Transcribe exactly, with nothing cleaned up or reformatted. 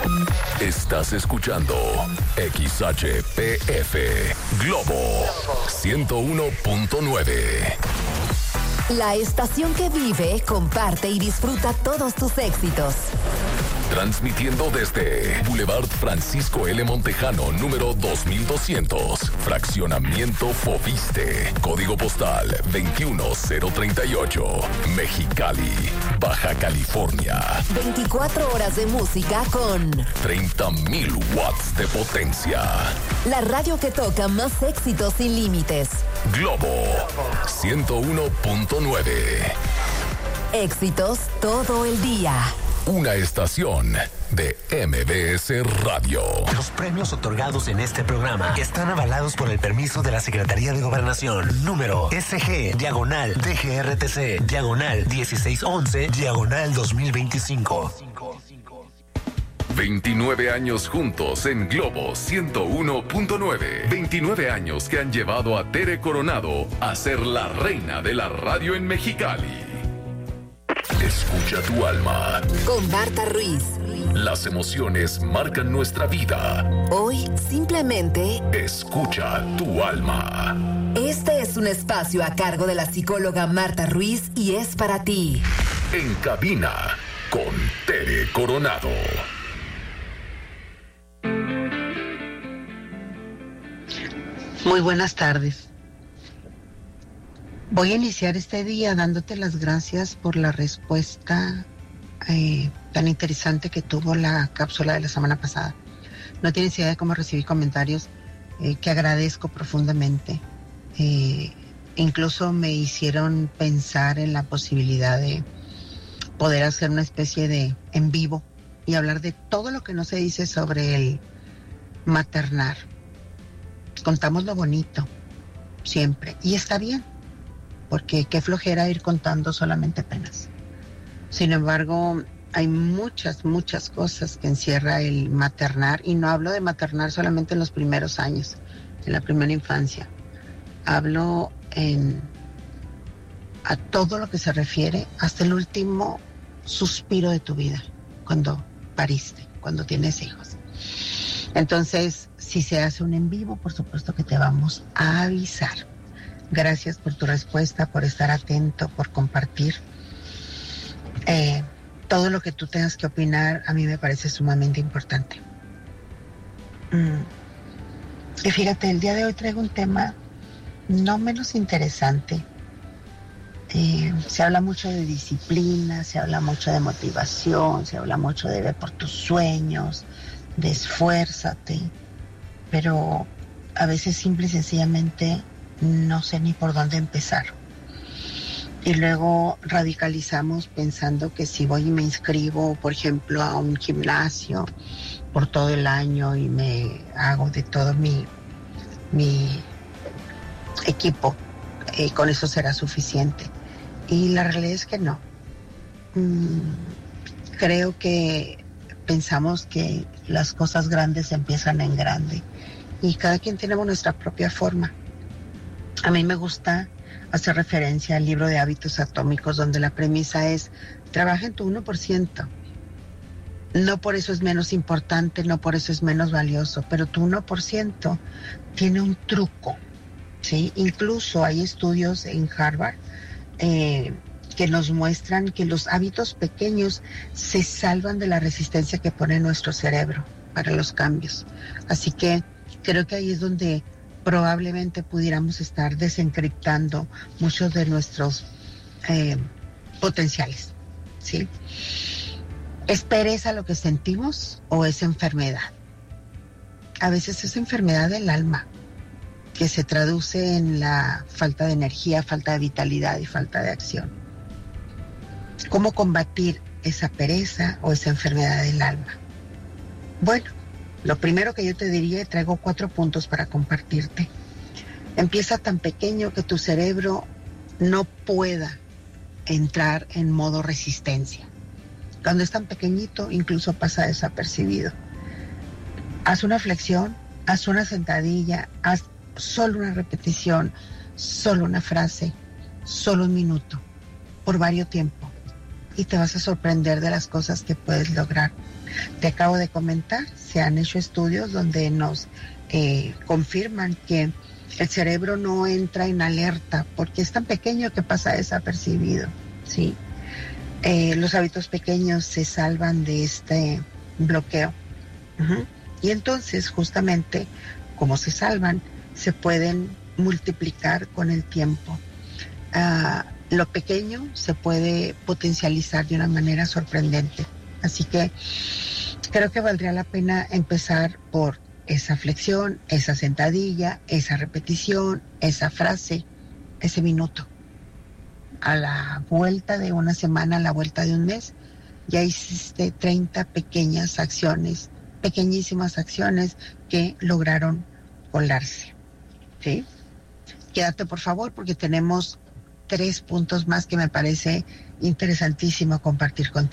Estás escuchando X H P F Globo ciento uno punto nueve. La estación que vive, comparte y disfruta todos tus éxitos. Transmitiendo desde Boulevard Francisco L. Montejano, número dos mil doscientos, Fraccionamiento Foviste, Código Postal veintiuno cero treinta y ocho, Mexicali, Baja California. veinticuatro horas de música con treinta mil watts de potencia. La radio que toca más éxitos sin límites. Globo ciento uno punto nueve. Éxitos todo el día. Una estación de M B S Radio. Los premios otorgados en este programa están avalados por el permiso de la Secretaría de Gobernación. Número S G, diagonal, D G R T C, diagonal, dieciséis once, diagonal dos mil veinticinco. veintinueve años juntos en Globo ciento uno punto nueve. veintinueve años que han llevado a Tere Coronado a ser la reina de la radio en Mexicali. Escucha tu alma. Con Marta Ruiz. Las emociones marcan nuestra vida. Hoy, simplemente, escucha tu alma. Este es un espacio a cargo de la psicóloga Marta Ruiz y es para ti. En cabina, con Tere Coronado. Muy buenas tardes. Voy a iniciar este día dándote las gracias por la respuesta eh, tan interesante que tuvo la cápsula de la semana pasada. No tienes idea de cómo recibí comentarios eh, que agradezco profundamente. Eh, incluso me hicieron pensar en la posibilidad de poder hacer una especie de en vivo y hablar de todo lo que no se dice sobre el maternar. Contamos lo bonito, siempre, y está bien. Porque qué flojera ir contando solamente penas. Sin embargo, hay muchas, muchas cosas que encierra el maternar, y no hablo de maternar solamente en los primeros años, en la primera infancia. Hablo en a todo lo que se refiere hasta el último suspiro de tu vida, cuando pariste, cuando tienes hijos. Entonces, si se hace un en vivo, por supuesto que te vamos a avisar. Gracias por tu respuesta, por estar atento, por compartir. Eh, todo lo que tú tengas que opinar a mí me parece sumamente importante. Mm. Y fíjate, el día de hoy traigo un tema no menos interesante. Eh, se habla mucho de disciplina, se habla mucho de motivación, se habla mucho de ver por tus sueños, de esfuérzate, pero a veces simple y sencillamente no sé ni por dónde empezar. Y luego radicalizamos pensando que si voy y me inscribo, por ejemplo, a un gimnasio por todo el año y me hago de todo mi, mi equipo, eh, con eso será suficiente. Y la realidad es que no. Mm, creo que pensamos que las cosas grandes empiezan en grande y cada quien tenemos nuestra propia forma. A mí me gusta hacer referencia al libro de hábitos atómicos, donde la premisa es: trabaja en tu uno por ciento. No por eso es menos importante, no por eso es menos valioso, pero tu uno por ciento tiene un truco, ¿sí? Incluso hay estudios en Harvard eh, que nos muestran que los hábitos pequeños se salvan de la resistencia que pone nuestro cerebro para los cambios. Así que creo que ahí es donde probablemente pudiéramos estar desencriptando muchos de nuestros eh, potenciales, ¿sí? ¿Es pereza lo que sentimos o es enfermedad? A veces es enfermedad del alma, que se traduce en la falta de energía, falta de vitalidad y falta de acción. ¿Cómo combatir esa pereza o esa enfermedad del alma? Bueno, lo primero que yo te diría, traigo cuatro puntos para compartirte. Empieza tan pequeño que tu cerebro no pueda entrar en modo resistencia. Cuando es tan pequeñito, incluso pasa desapercibido. Haz una flexión, haz una sentadilla, haz solo una repetición, solo una frase, solo un minuto, por varios tiempos. Y te vas a sorprender de las cosas que puedes lograr. Te acabo de comentar, se han hecho estudios donde nos eh, confirman que el cerebro no entra en alerta porque es tan pequeño que pasa desapercibido, ¿sí? Eh, los hábitos pequeños se salvan de este bloqueo. Uh-huh. Y entonces, justamente, como se salvan, se pueden multiplicar con el tiempo. Uh, lo pequeño se puede potencializar de una manera sorprendente. Así que creo que valdría la pena empezar por esa flexión, esa sentadilla, esa repetición, esa frase, ese minuto. A la vuelta de una semana, a la vuelta de un mes, ya hiciste treinta pequeñas acciones, pequeñísimas acciones que lograron colarse, ¿sí? Quédate, por favor, porque tenemos tres puntos más que me parece interesantísimo compartir contigo.